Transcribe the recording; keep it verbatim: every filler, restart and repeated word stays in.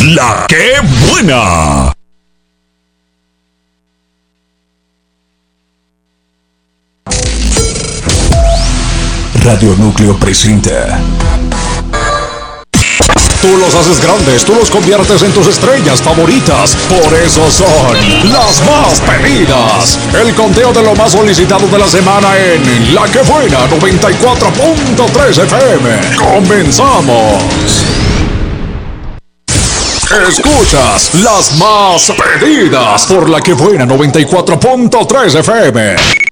La que buena. Radio Núcleo presenta. Tú los haces grandes, tú los conviertes en tus estrellas favoritas. Por eso son las más pedidas. El conteo de lo más solicitado de la semana en La que buena noventa y cuatro punto tres F M. ¡Comenzamos! Escuchas las más pedidas por La que buena noventa y cuatro punto tres F M.